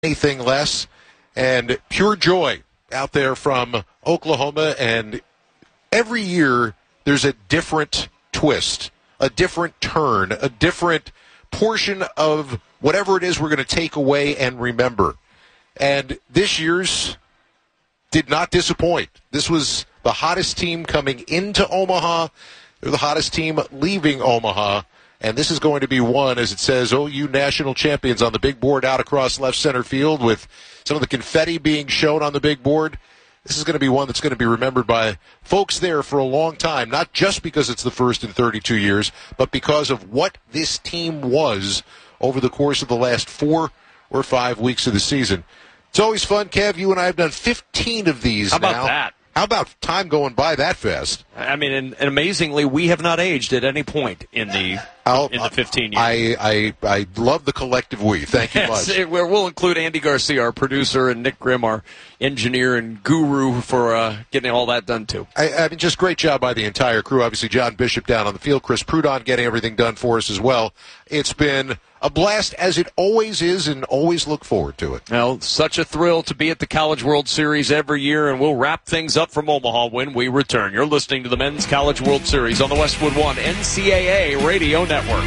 anything less. And pure joy out there from Oklahoma. And every year there's a different twist, a different turn, a different portion of whatever it is we're going to take away and remember. And this year's did not disappoint. This was the hottest team coming into Omaha. They're the hottest team leaving Omaha. And this is going to be one, as it says, OU national champions on the big board out across left center field with some of the confetti being shown on the big board. This is going to be one that's going to be remembered by folks there for a long time, not just because it's the first in 32 years, but because of what this team was over the course of the last 4 or 5 weeks of the season. It's always fun, Kev. You and I have done 15 of these now. How about that? How about time going by that fast? I mean, and amazingly, we have not aged at any point in the 15 years. I love the collective we. Thank you much. We'll include Andy Garcia, our producer, and Nick Grimm, our engineer and guru, for getting all that done, too. I mean, just great job by the entire crew. Obviously, John Bishop down on the field, Chris Prudon getting everything done for us as well. It's been a blast, as it always is, and always look forward to it. Well, such a thrill to be at the College World Series every year, and we'll wrap things up from Omaha when we return. You're listening to the Men's College World Series on the Westwood One NCAA Radio Network.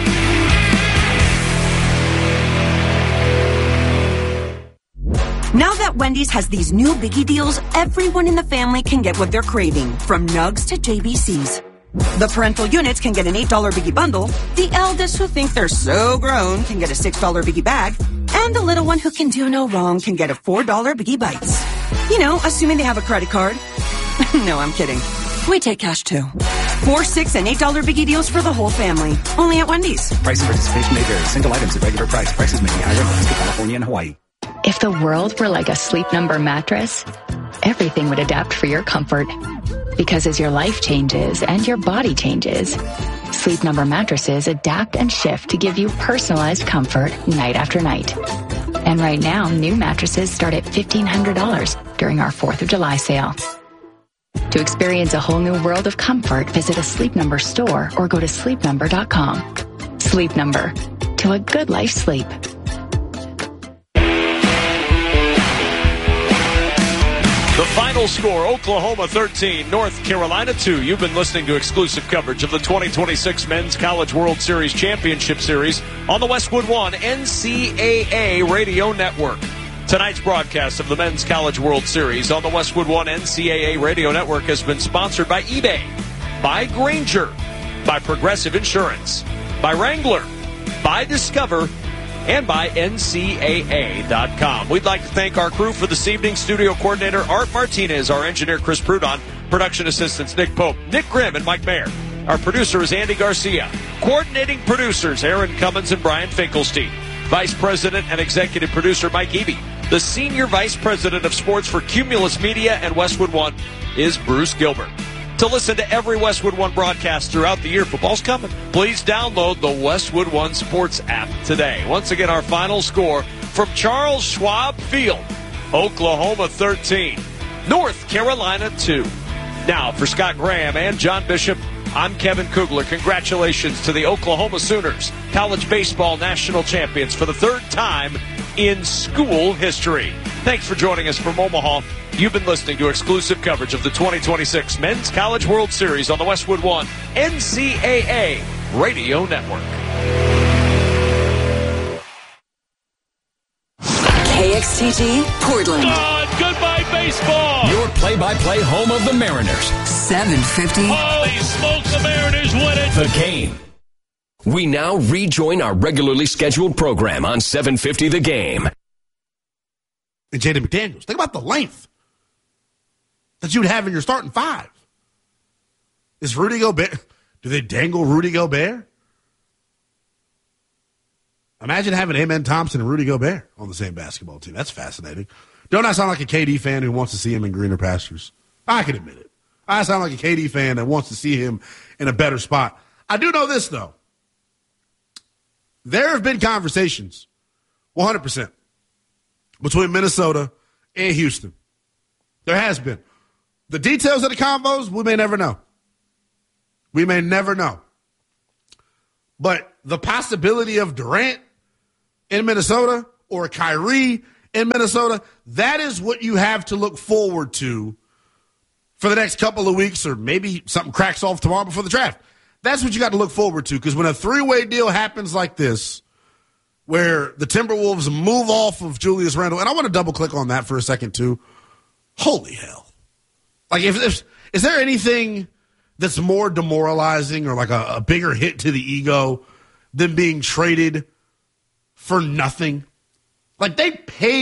Now that Wendy's has these new biggie deals, everyone in the family can get what they're craving, from nugs to JBCs. The parental units can get an $8 biggie bundle, the eldest who think they're so grown can get a $6 biggie bag, and the little one who can do no wrong can get a $4 biggie bites. You know, assuming they have a credit card. No, I'm kidding. We take cash too. 4, $6, and $8 biggie deals for the whole family. Only at Wendy's. Price and participation may vary. Single items at regular price. Prices may be higher in Alaska, California, and Hawaii. If the world were like a Sleep Number mattress, everything would adapt for your comfort. Because as your life changes and your body changes, Sleep Number mattresses adapt and shift to give you personalized comfort night after night. And right now, new mattresses start at $1,500 during our 4th of July sale. To experience a whole new world of comfort, visit a Sleep Number store or go to sleepnumber.com. Sleep Number. To a good life sleep. The final score, Oklahoma 13, North Carolina 2. You've been listening to exclusive coverage of the 2026 Men's College World Series Championship Series on the Westwood One NCAA Radio Network. Tonight's broadcast of the Men's College World Series on the Westwood One NCAA Radio Network has been sponsored by eBay, by Grainger, by Progressive Insurance, by Wrangler, by Discover, and by NCAA.com. We'd like to thank our crew for this evening. Studio coordinator Art Martinez, our engineer Chris Prudon, production assistants Nick Pope, Nick Grimm, and Mike Mayer. Our producer is Andy Garcia. Coordinating producers Aaron Cummins and Brian Finkelstein. Vice President and Executive Producer Mike Eby. The Senior Vice President of Sports for Cumulus Media and Westwood One is Bruce Gilbert. To listen to every Westwood One broadcast throughout the year, football's coming, please download the Westwood One Sports app today. Once again, our final score from Charles Schwab Field, Oklahoma 13, North Carolina 2. Now, for Scott Graham and John Bishop, I'm Kevin Kugler. Congratulations to the Oklahoma Sooners, college baseball national champions for the third time in school history. Thanks for joining us from Omaha. You've been listening to exclusive coverage of the 2026 Men's College World Series on the Westwood One NCAA Radio Network. KXTG, Portland. Goodbye, baseball. Your play-by-play home of the Mariners. 750. Holy smokes, the Mariners win it. The Game. We now rejoin our regularly scheduled program on 750 The Game. And Jaden McDaniels, think about the length that you would have in your starting five. Is Rudy Gobert, do they dangle Rudy Gobert? Imagine having Amen Thompson and Rudy Gobert on the same basketball team. That's fascinating. Don't I sound like a KD fan who wants to see him in greener pastures? I can admit it. I sound like a KD fan that wants to see him in a better spot. I do know this, though. There have been conversations, 100%, between Minnesota and Houston. There has been. The details of the convos, we may never know. We may never know. But the possibility of Durant in Minnesota or Kyrie in Minnesota, that is what you have to look forward to for the next couple of weeks, or maybe something cracks off tomorrow before the draft. That's what you got to look forward to, because when a three-way deal happens like this, where the Timberwolves move off of Julius Randle, and I want to double-click on that for a second, too. Holy hell. Like, is there anything that's more demoralizing or like a bigger hit to the ego than being traded for nothing? Like, they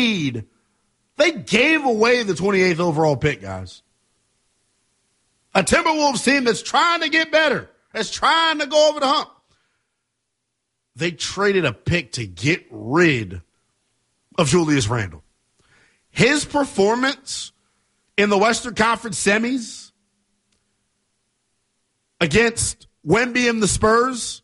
gave away the 28th overall pick, guys. A Timberwolves team that's trying to get better, that's trying to go over the hump. They traded a pick to get rid of Julius Randle. His performance in the Western Conference semis against Wemby and the Spurs,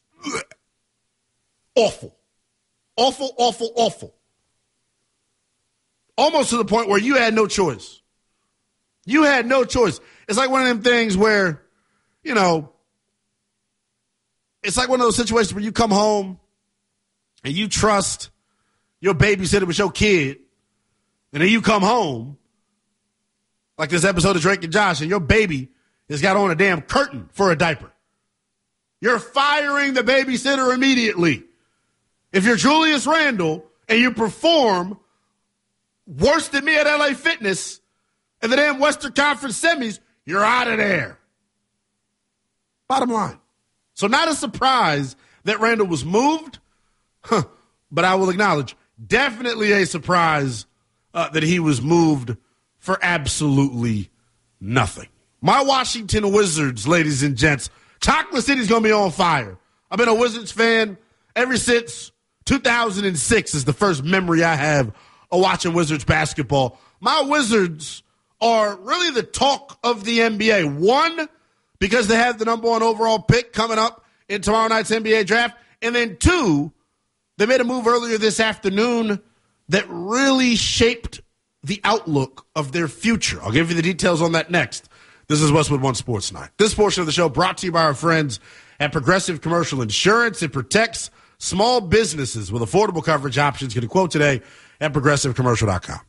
awful. Awful, awful, awful. Almost to the point where you had no choice. You had no choice. It's like one of them things where, you know, it's like one of those situations where you come home and you trust your babysitter with your kid, and then you come home, like this episode of Drake and Josh, and your baby has got on a damn curtain for a diaper. You're firing the babysitter immediately. If you're Julius Randle and you perform worse than me at LA Fitness in the damn Western Conference semis, you're out of there. Bottom line. So not a surprise that Randle was moved, but I will acknowledge, definitely a surprise that he was moved for absolutely nothing. My Washington Wizards, ladies and gents, Chocolate City's going to be on fire. I've been a Wizards fan ever since 2006 is the first memory I have of watching Wizards basketball. My Wizards are really the talk of the NBA. One, because they have the number 1 overall pick coming up in tomorrow night's NBA draft. And then two, they made a move earlier this afternoon that really shaped the outlook of their future. I'll give you the details on that next. This is Westwood One Sports Night. This portion of the show brought to you by our friends at Progressive Commercial Insurance. It protects small businesses with affordable coverage options. Get a quote today at progressivecommercial.com.